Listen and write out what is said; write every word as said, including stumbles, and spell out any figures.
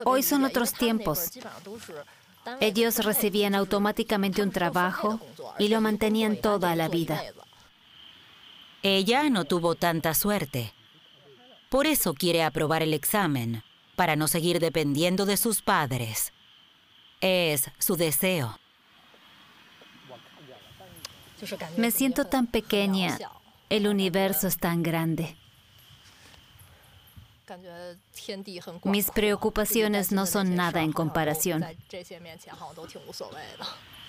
Hoy son otros tiempos. Ellos recibían automáticamente un trabajo y lo mantenían toda la vida. Ella no tuvo tanta suerte. Por eso quiere aprobar el examen, para no seguir dependiendo de sus padres. Es su deseo. Me siento tan pequeña. El universo es tan grande. Mis preocupaciones no son nada en comparación.